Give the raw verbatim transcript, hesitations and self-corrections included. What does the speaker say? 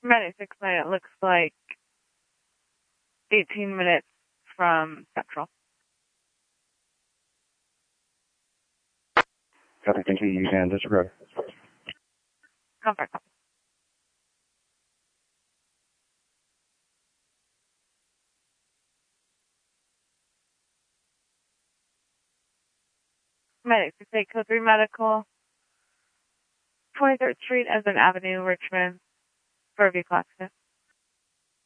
Medic six nine, it looks like eighteen minutes from Central. Copy, thank you. You can disregard. Confirm. Medic six eight, Code three Medical, twenty-third Street, Esmond Avenue, Richmond, for a vehicle accident.